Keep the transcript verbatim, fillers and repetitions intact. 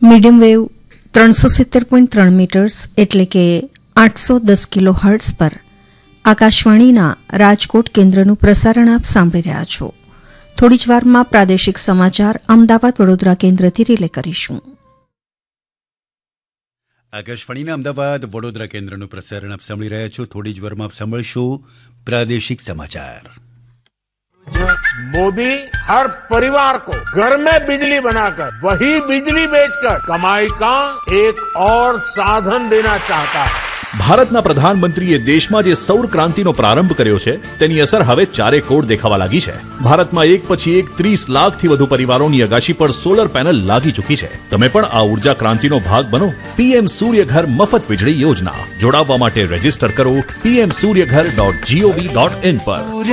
Medium wave ત્રણસો સિત્તેર point ત્રણ મીટર્સ એટલે કે આઠસો દસ કિલો હર્ટ્ઝ પર આકાશવાણીના રાજકોટ કેન્દ્રનું પ્રસારણ આપ સાંભળી રહ્યા છો. થોડી જ વારમાં પ્રાદેશિક સમાચાર અમદાવાદ વડોદરા કેન્દ્રથી રિલે કરીશું. આકાશવાણીના અમદાવાદ વડોદરા કેન્દ્રનું પ્રસારણ આપ સાંભળી રહ્યા છો. થોડી જ વારમાં આપ સાંભળશો પ્રાદેશિક સમાચાર. मोदी हर परिवार को घर में बिजली बनाकर वही बिजली बेचकर कमाई का एक और साधन देना चाहता है. ભારતના પ્રધાનમંત્રીએ દેશમાં જે સૌર ક્રાંતિનો પ્રારંભ કર્યો છે તેની અસર હવે ચારે કોર દેખાવા લાગી છે. ભારતમાં એક પછી એક ત્રીસ લાખથી વધુ પરિવારોની અગાશી પર સોલર પેનલ લાગી ચૂકી છે. તમે પણ આ ઉર્જા ક્રાંતિનો ભાગ બનો. પીએમ સૂર્યઘર મફત વીજળી યોજના જોડાવવા માટે રજીસ્ટર કરો PM Suryaghar dot GOV dot in પર.